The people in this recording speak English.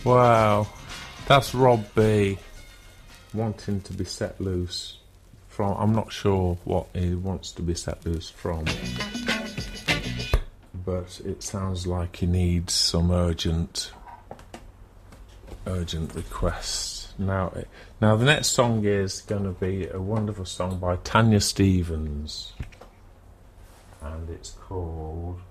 Wow, that's Rob B wanting to be set loose from. I'm not sure what he wants to be set loose from, but it sounds like he needs some urgent requests. Now the next song is going to be a wonderful song by Tanya Stevens, and it's called